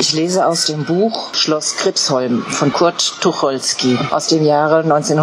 Ich lese aus dem Buch Schloss Gripsholm von Kurt Tucholsky aus dem Jahre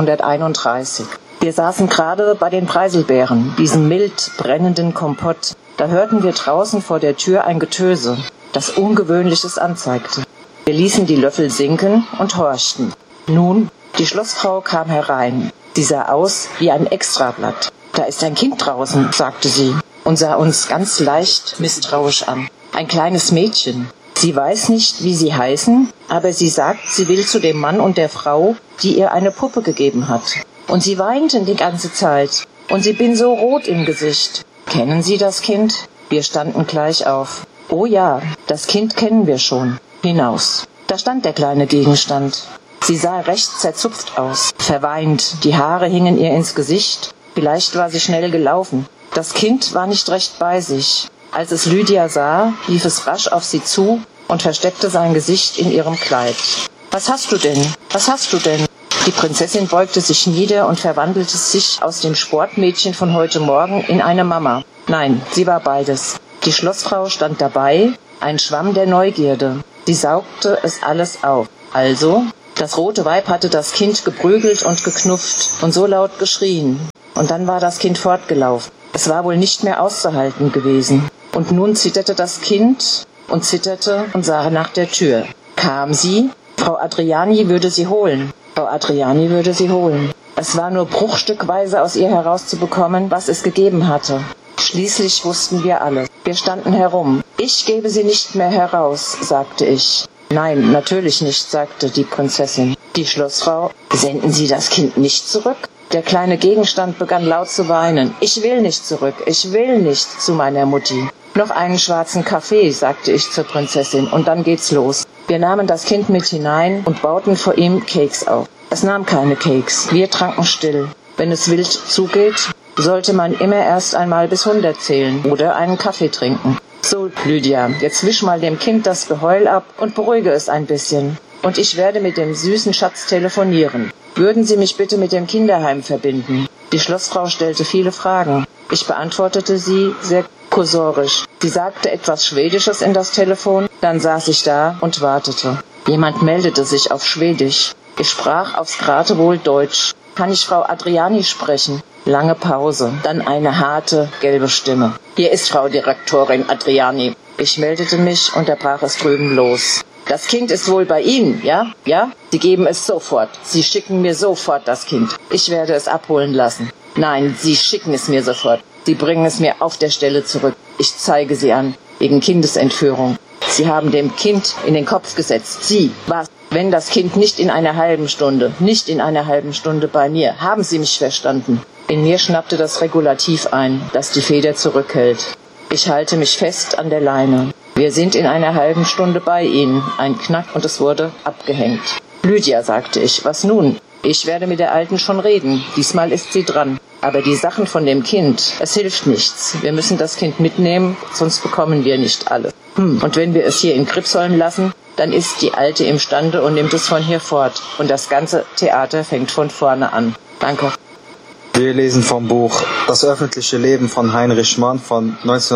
1931. Wir saßen gerade bei den Preiselbeeren, diesem mild brennenden Kompott. Da hörten wir draußen vor der Tür ein Getöse, das Ungewöhnliches anzeigte. Wir ließen die Löffel sinken und horchten. Nun, die Schlossfrau kam herein. Sie sah aus wie ein Extrablatt. »Da ist ein Kind draußen«, sagte sie und sah uns ganz leicht misstrauisch an. »Ein kleines Mädchen. Sie weiß nicht, wie sie heißen, aber sie sagt, sie will zu dem Mann und der Frau, die ihr eine Puppe gegeben hat. Und sie weinten die ganze Zeit. Und sie bin so rot im Gesicht. Kennen Sie das Kind?« Wir standen gleich auf. »Oh ja, das Kind kennen wir schon.« Hinaus. Da stand der kleine Gegenstand. Sie sah recht zerzupft aus, verweint, die Haare hingen ihr ins Gesicht. Vielleicht war sie schnell gelaufen. Das Kind war nicht recht bei sich. Als es Lydia sah, lief es rasch auf sie zu und versteckte sein Gesicht in ihrem Kleid. »Was hast du denn? Was hast du denn?« Die Prinzessin beugte sich nieder und verwandelte sich aus dem Sportmädchen von heute Morgen in eine Mama. Nein, sie war beides. Die Schlossfrau stand dabei, ein Schwamm der Neugierde. Sie saugte es alles auf. Also, das rote Weib hatte das Kind geprügelt und geknufft und so laut geschrien. Und dann war das Kind fortgelaufen. Es war wohl nicht mehr auszuhalten gewesen. Und nun zitterte das Kind und zitterte und sah nach der Tür. Kam sie? Frau Adriani würde sie holen. Frau Adriani würde sie holen. Es war nur bruchstückweise aus ihr herauszubekommen, was es gegeben hatte. Schließlich wussten wir alles. Wir standen herum. »Ich gebe sie nicht mehr heraus«, sagte ich. »Nein, natürlich nicht«, sagte die Prinzessin. Die Schlossfrau: »Senden Sie das Kind nicht zurück?« Der kleine Gegenstand begann laut zu weinen. »Ich will nicht zurück, ich will nicht zu meiner Mutti.« »Noch einen schwarzen Kaffee«, sagte ich zur Prinzessin, und dann geht's los. Wir nahmen das Kind mit hinein und bauten vor ihm Keks auf. Es nahm keine Keks. Wir tranken still. Wenn es wild zugeht, sollte man immer erst einmal bis 100 zählen oder einen Kaffee trinken. »So, Lydia, jetzt wisch mal dem Kind das Geheul ab und beruhige es ein bisschen. Und ich werde mit dem süßen Schatz telefonieren. Würden Sie mich bitte mit dem Kinderheim verbinden?« Die Schlossfrau stellte viele Fragen. Ich beantwortete sie sehr kursorisch. Sie sagte etwas Schwedisches in das Telefon, dann saß ich da und wartete. Jemand meldete sich auf Schwedisch. Ich sprach aufs Geratewohl Deutsch. »Kann ich Frau Adriani sprechen?« Lange Pause, dann eine harte, gelbe Stimme. »Hier ist Frau Direktorin Adriani.« Ich meldete mich und da brach es drüben los. »Das Kind ist wohl bei Ihnen, ja? Ja? Sie geben es sofort. Sie schicken mir sofort das Kind. Ich werde es abholen lassen.« »Nein, Sie schicken es mir sofort. Sie bringen es mir auf der Stelle zurück. Ich zeige Sie an, wegen Kindesentführung. Sie haben dem Kind in den Kopf gesetzt. Sie, was? Wenn das Kind nicht in einer halben Stunde bei mir, haben Sie mich verstanden?« In mir schnappte das Regulativ ein, das die Feder zurückhält. Ich halte mich fest an der Leine. »Wir sind in einer halben Stunde bei Ihnen.« Ein Knack und es wurde abgehängt. »Lydia«, sagte ich, »was nun?« »Ich werde mit der Alten schon reden. Diesmal ist sie dran. Aber die Sachen von dem Kind, es hilft nichts. Wir müssen das Kind mitnehmen, sonst bekommen wir nicht alles. Und wenn wir es hier in Gripsholm lassen, dann ist die Alte imstande und nimmt es von hier fort. Und das ganze Theater fängt von vorne an. Danke.« Wir lesen vom Buch Das öffentliche Leben von Heinrich Mann von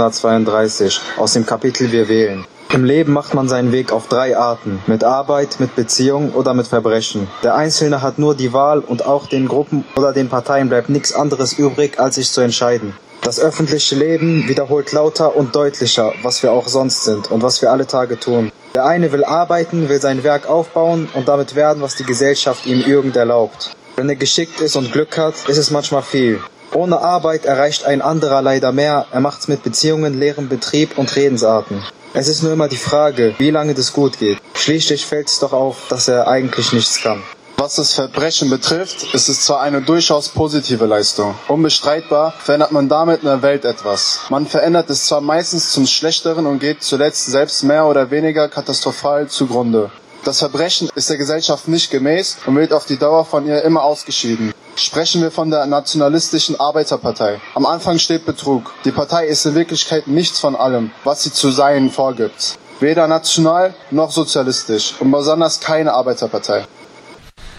1932 aus dem Kapitel Wir wählen. Im Leben macht man seinen Weg auf 3 Arten: mit Arbeit, mit Beziehung oder mit Verbrechen. Der Einzelne hat nur die Wahl und auch den Gruppen oder den Parteien bleibt nichts anderes übrig, als sich zu entscheiden. Das öffentliche Leben wiederholt lauter und deutlicher, was wir auch sonst sind und was wir alle Tage tun. Der eine will arbeiten, will sein Werk aufbauen und damit werden, was die Gesellschaft ihm irgend erlaubt. Wenn er geschickt ist und Glück hat, ist es manchmal viel. Ohne Arbeit erreicht ein anderer leider mehr, er macht's mit Beziehungen, leerem Betrieb und Redensarten. Es ist nur immer die Frage, wie lange das gut geht. Schließlich fällt es doch auf, dass er eigentlich nichts kann. Was das Verbrechen betrifft, ist es zwar eine durchaus positive Leistung. Unbestreitbar verändert man damit in der Welt etwas. Man verändert es zwar meistens zum Schlechteren und geht zuletzt selbst mehr oder weniger katastrophal zugrunde. Das Verbrechen ist der Gesellschaft nicht gemäß und wird auf die Dauer von ihr immer ausgeschieden. Sprechen wir von der nationalistischen Arbeiterpartei. Am Anfang steht Betrug. Die Partei ist in Wirklichkeit nichts von allem, was sie zu sein vorgibt. Weder national noch sozialistisch und besonders keine Arbeiterpartei.